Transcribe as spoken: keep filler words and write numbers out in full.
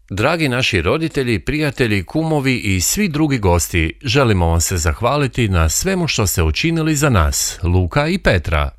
Dragi naši roditelji, prijatelji, kumovi i svi drugi gosti, želimo vam se zahvaliti na svemu što ste učinili za nas, Luka i Petra.